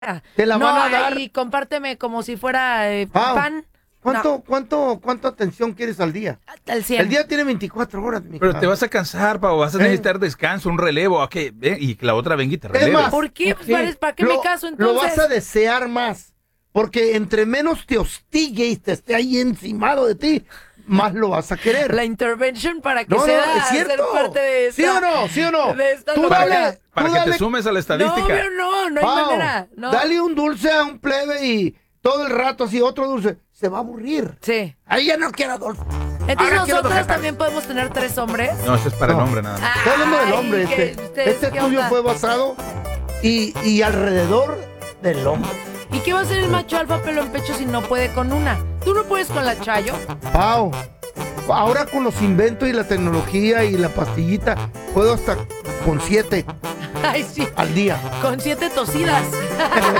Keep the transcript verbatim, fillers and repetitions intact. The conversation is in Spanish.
Te la no, van a dar. y compárteme como si fuera eh, Pau, pan. ¿Cuánto, No, cuánto, cuánto atención quieres al día? al cien. El día tiene veinticuatro horas, mi Pero hija. te vas a cansar, Pau, vas a ¿Eh? necesitar descanso, un relevo, ¿a qué? Ve, y que la otra venga y te releve. Es más, ¿Por qué? Pues, ¿para- ¿para qué me caso, entonces? Lo vas a desear más. Porque entre menos te hostigue y te esté ahí encimado de ti, más lo vas a querer. La intervention para que No, no, sea es cierto. ser parte de esta, ¿Sí o no? ¿Sí o no? de esta Tú locura. dale, Para tú que dale, te sumes a la No, estadística. obvio, no, no hay Pau, manera. No. Dale un dulce a un plebe y todo el rato así otro dulce. Se va a aburrir. Sí. Ahí ya no quiero dulce. Entonces Ahora quiero nosotros tarjeta. también podemos tener tres hombres. No, eso es para No. el hombre nada más. Estoy hablando del hombre. Ay, Este, ¿qué- ustedes este qué estudio onda? fue basado y, y alrededor del hombre. ¿Y qué va a hacer el macho alfa pelo en pecho si no puede con una? ¿Tú no puedes con la Chayo? Pau, ahora con los inventos y la tecnología y la pastillita, puedo hasta con siete Ay, sí. al día. Con siete tosidas.